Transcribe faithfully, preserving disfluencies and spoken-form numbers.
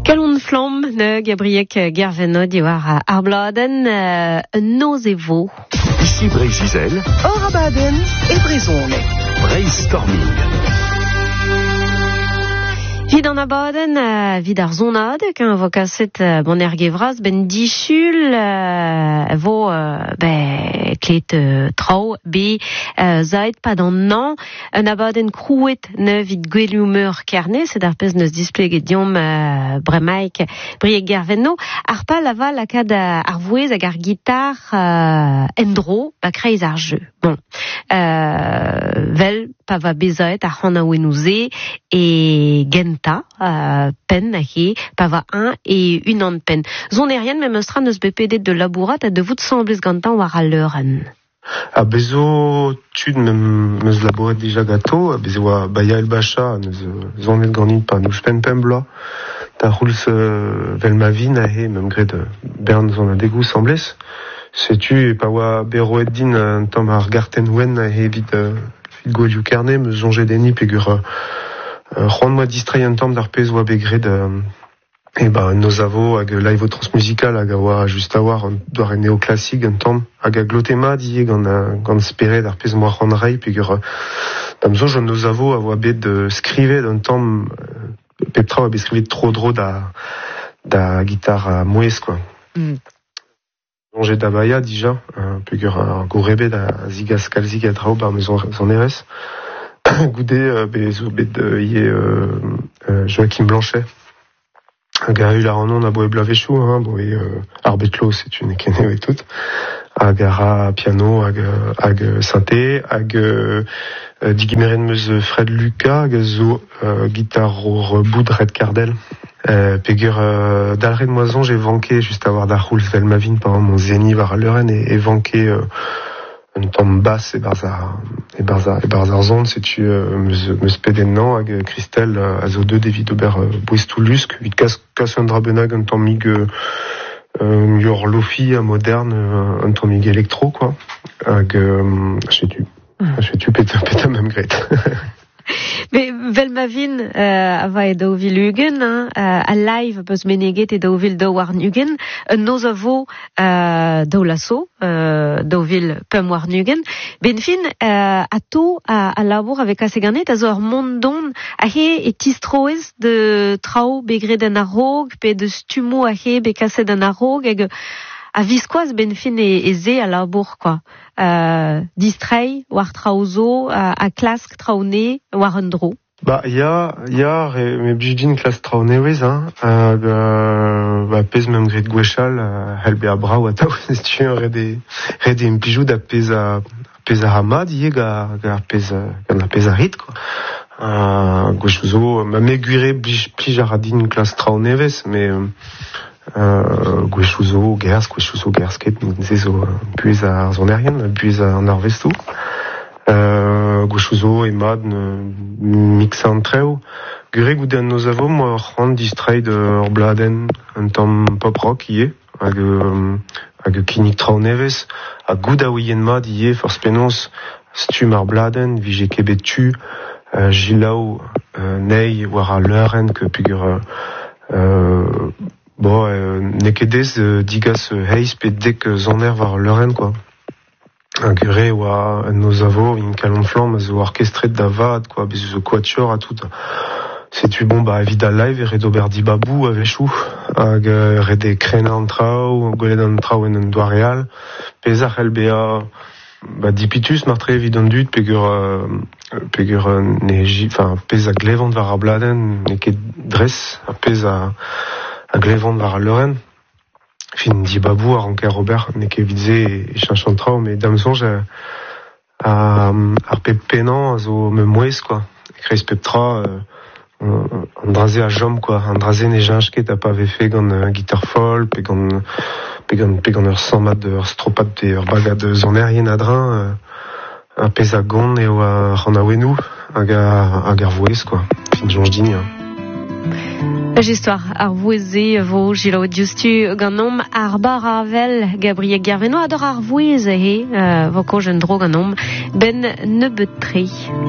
Galon flamme ne Gabriek Gerveno diwar arbladen uh, nozevo. Ici Brézizel. Orabaden et Brézonne. Brainstorming. Vid an abaden, uh, vid ar zonad, qu'un vokaset uh, bon ergevraz, ben dichul, uh, vo, uh, be, klet uh, trao, be, uh, zaet pad an an, un abaden krouet ne vid gwelumeur kerne, sed ar pez neus displeg diom uh, bremaik, brieg gervenno, ar pa lava lakad uh, ar vouez hag ar gitar uh, endro, ba kreiz ar jeu. Bon, uh, vel, pa va bezaet ar c'hant a wenouze, e genta, uh, pen ahe, pa va un et une an pen. Zon erien me meustra neus bepedet de labourat a de vout semblez gantan war a leuren. A bezo tud me meus labouret dija gato, a bezo a baya el bacha, neus zonet ganit pa nous pen pen bla, da roulz uh, vel ma vin ahe, mem gret uh, bern zon a degou semblez. Setu, pa oa beroet din un tamm ar garten wen ahe vid, uh, vid gwelioù kerne, meus zonjet deni pegur uh, Ron moi distray un temps d'ar pez oa begred euh, et ben nos avo hag live transmusical hag oa just a war doar e néoclassique un temps hag a glotema die gant gant spere d'ar pez moi ron rei pegur dam zo jon nos avo a oa bet de skrivet un temps euh, pep tra oa bet skrivet tro dro da da guitar a mouez quoi. Mm. J'ai d'abaya déjà euh, pegur ar gorebe da zigas kalzik a trao bar meus zon erez. Goudé euh, bezo bet euh, yé euh, euh, Joachim Blanchet. Garu la renon a boe blavechou, hein, boe euh, arbetlo, c'est une keneo et tout. Agara piano, ag ag synthé, ag euh, digimeren meus Fred Lucas, ag zo euh, guitare au bout de Red Cardel. Euh, pegur euh, dalred moison, j'ai vanqué juste à avoir da roule vel ma vin pendant mon zéni var leuren et, et vanqué euh, un temps basse et barza et barza et barza zone c'est tu me me spédenant avec Christelle à zo deux David Aubert Bouistoulusk vite casse casse un drabenag un temps mig euh yor lofi moderne un temps mig électro quoi avec je sais tu je sais tu péta péta même grete. Mais Velmavin uh, ava e daou vil ugen, hein, uh, a live peus meneget e daou vil daou war nugen, un noz avo uh, daou lasso, uh, daou vil pem war nugen. Ben fin, uh, a to a, a labour avec a seganet, a zo ar mondon a he e tistroez de trao begred an arrog, pe de stumo a he be kaset an arrog, eg a viskoaz ben fin e, e ze a labour, quoi. Euh, distray, war traozo, a, a klask traone, war un dro. Bah, ya, ya, re, me bjidin klas traonewez, hein, hag, euh, bah, pez mem gret gwechal, euh, helbe a brao a tao, c'est tu un rede, rede un pijou da pez a, pez a hamad, yé, ga, ga pez a, ga pez a rit, quoi. Euh, gwechouzo, ma me guire blij, blij a radin klas traonewez, mais, euh, Euh, gwechouzo, gers, gwechouzo, gersket, zezo, buez a zon erien, buez a an arvestou. Euh, gwechouzo, emad, mixa an treo. Gure goude an noz avo, moi, c'hant distray ur bladen, un tamm pop rock, ie, hag, euh, hag kinik trao nevez, hag goud a ouien mad, ie, force penos, stum ar bladen, vije kebet tu, euh, jilao, euh, nei, war a leuren, que pugur, euh, bon, euh, nekedez euh, digas euh, heiz pe dek euh, zoner var leuren, quoi. Un gure oa nos avo, in kalon flam, zo orchestret da vad, quoi, bez zo quatuor a tout. C'est tu bon, bah, evit a live, e red ober di babou, avechou, hag euh, red e krena an trao, golet an trao en an doareal, pez ar helbea, bah, dipitus, martre evit an dut, pegur, euh, pegur euh, ne, enfin, pez a glevant var a bladen, neket dres, a pez a, a glevant var a leuren. Fin di babou a ranker Robert neke vidze e, e chanchan trao, mais damsonj a, a, ar pep penan a zo me mouez, quoi. E kreiz pep tra, euh, an draze a jom, quoi. An draze ne janchket a pa vefe gant uh, guitar folk, pe gant, pe gant, pe gant ur samad, ur stropat, pe ur bagad zon erien adrin, uh, a pez a gont eo a ran a wenou, hag a, hag ar vouez, quoi. Fin jonj din, hein. Histoire ar voueze vo gilo justu ganom ar bar avel Gabriel Gerveno ador ar voueze he uh, voko jen dro ganom ben nebeut tre.